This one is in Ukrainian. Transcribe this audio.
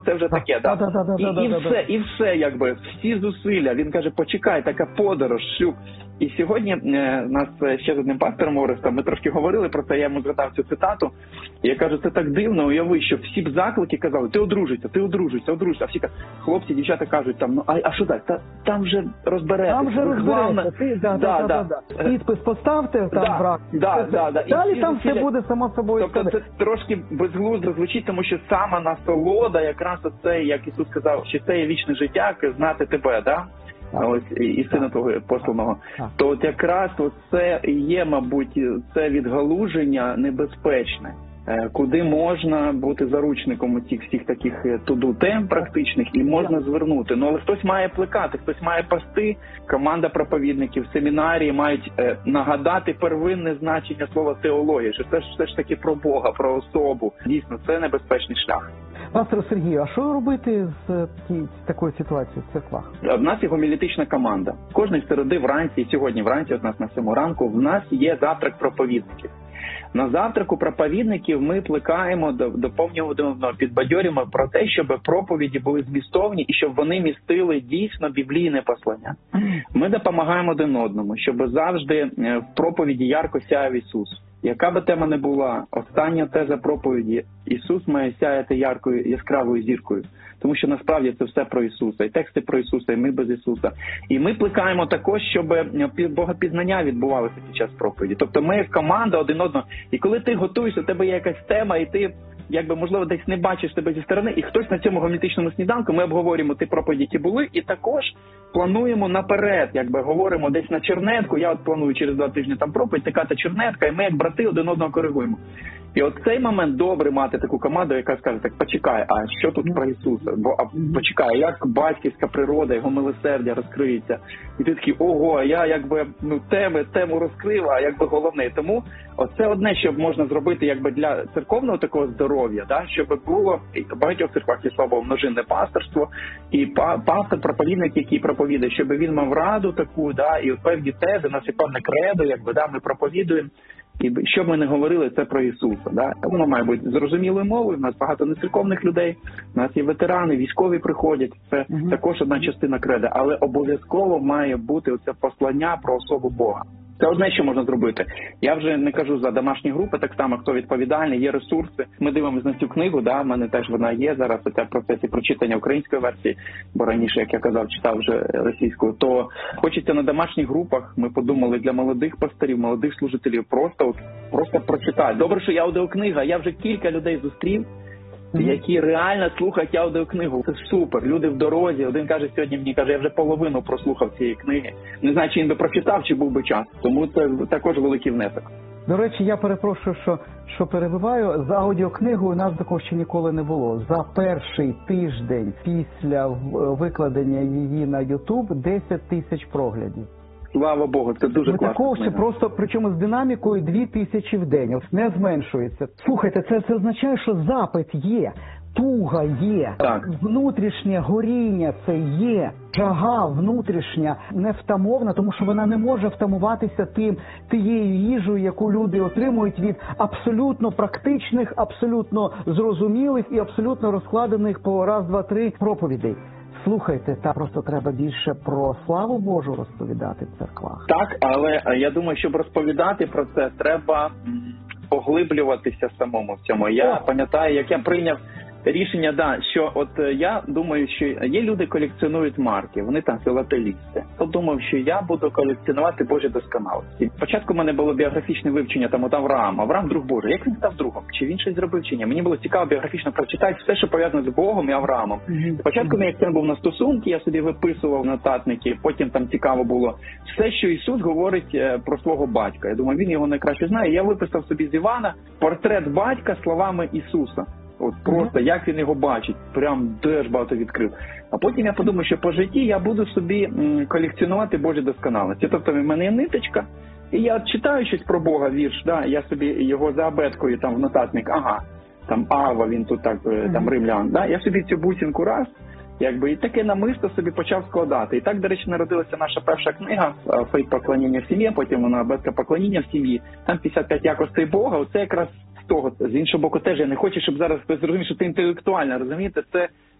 це вже таке, да? І все, якби, всі зусилля. Він каже, почекай, така подорож, шлюб. І сьогодні нас ще з одним пастором Орестом, ми трошки говорили про це, я йому згадав цю цитату. І я кажу, це так дивно, уяви, що всі б заклики казали, ти одружуйся. А всі хлопці, дівчата кажуть, там, ну, а що так? Там вже розбереться. Там вже розбереться. Підпис поставте там в ракці. Далі там все буде само собою. Тобто це трошки безглуздо звучить, тому що сама насолода, якраз оце, як Ісус сказав, що це є вічне життя, знати тебе, да? Ось і сина того посланого. То от якраз це є, мабуть, це відгалуження небезпечне, куди можна бути заручником у цих всіх таких туду тем практичних і можна звернути. Ну, але хтось має плекати, хтось має пасти. Команда проповідників, семінарії мають нагадати первинне значення слова теологія, що це все ж таки про Бога, про особу. Дійсно, це небезпечний шлях. Пастор Сергію, а що робити з такою ситуацією в церквах? В нас є гомілітична команда. Кожної середи вранці, і сьогодні вранці, от нас на 7 ранку, в нас є завтрак проповідників. На завтраку проповідників ми плекаємо, доповнюємо, підбадьорюємо про те, щоб проповіді були змістовні і щоб вони містили дійсно біблійне послання. Ми допомагаємо один одному, щоб завжди в проповіді ярко сяяв Ісус. Яка би тема не була, остання теза проповіді – Ісус має сяяти яркою, яскравою зіркою. Тому що насправді це все про Ісуса. І тексти про Ісуса, і ми без Ісуса. І ми плекаємо також, щоб богопізнання відбувалося під час проповіді. Тобто ми як команда один одного. І коли ти готуєшся, у тебе є якась тема, і ти, якби, можливо, десь не бачиш тебе зі сторони, і хтось на цьому гомілітичному сніданку, ми обговорюємо ті проповіді, які були, і також плануємо наперед, якби говоримо десь на чернетку, я от планую через 2 тижні там проповідь, така та чернетка, і ми як брати один одного коригуємо. І от цей момент добре мати таку команду, яка скаже, так, почекай, а що тут про Ісуса? Почекай, як батьківська природа, його милосердя розкриється. І ти такий, ого, я якби, тему розкрив, а якби головне. Тому оце одне, що можна зробити якби для церковного такого здоров'я, да, щоб було в багатьох церквах є, слава Богу, множинне пасторство, і пастор, проповідник, який проповідає, щоб він мав раду таку, да, і певні тези, у нас є певне кредо, якби, да, ми проповідуємо. І що б ми не говорили, це про Ісуса. Да? Воно має бути зрозумілою мовою, у нас багато нецерковних людей, у нас є ветерани, військові приходять, це також одна частина креда, але обов'язково має бути оце послання про особу Бога. Це одне, що можна зробити. Я вже не кажу за домашні групи, так само, хто відповідальний, є ресурси. Ми дивимося на цю книгу, да, в мене теж вона є зараз, це в процесі прочитання української версії, бо раніше, як я казав, читав вже російською. То хочеться на домашніх групах, ми подумали, для молодих пасторів, молодих служителів, просто прочитати. Добре, що є аудіокнига, я вже кілька людей зустрів, які реально слухають аудіокнигу. Це супер. Люди в дорозі. Один каже сьогодні, мені каже, я вже половину прослухав цієї книги. Не знаю, чи він би прочитав, чи був би час. Тому це також великий внесок. До речі, я перепрошую, що перебиваю. За аудіокнигою у нас такого ще ніколи не було. За перший тиждень після викладення її на YouTube 10 тисяч проглядів. Слава Богу, це дуже класно. Такого ще просто, причому з динамікою 2000 в день. Не зменшується. Слухайте, це означає, що запит є. Туга є, так. Внутрішнє горіння це є, жага внутрішня невтамовна, тому що вона не може втамуватися тією їжею, яку люди отримують від абсолютно практичних, абсолютно зрозумілих і абсолютно розкладених по раз, два, три проповідей. Слухайте, просто треба більше про славу Божу розповідати в церквах. Так, але я думаю, щоб розповідати про це, треба поглиблюватися самому в цьому. Я пам'ятаю, як я прийняв рішення, що от я думаю, що є люди, колекціонують марки, вони там філателісти. Подумав, що я буду колекціонувати Божі досконалості. Спочатку в мене було біографічне вивчення там от Авраама. Авраам друг Божий. Як він став другом? Чи він щось зробив, чи ні? Мені було цікаво біографічно прочитати все, що пов'язано з Богом і Авраамом. Спочатку мій акцент був на стосунки, я собі виписував нотатники, потім там цікаво було все, що Ісус говорить про свого батька. Я думаю, він його найкраще знає. Я виписав собі з Івана портрет батька словами Ісуса. От просто як він його бачить, прям теж багато відкрив. А потім я подумав, що по житті я буду собі колекціонувати Божі досконалості. Тобто в мене є ниточка, і я читаю щось про Бога, вірш, я собі його за абеткою там в нотатник, там Ава, він тут так, там римлян. Я собі цю бусинку раз, і таке намисто собі почав складати. І так, до речі, народилася наша перша книга «Фейт поклоніння в сім'ї», потім вона «Абетка поклоніння в сім'ї». Там 55 якостей Бога, оце якраз з того. З іншого боку, теж я не хочу, щоб зараз хтось зрозумів, що це інтелектуально, розумієте?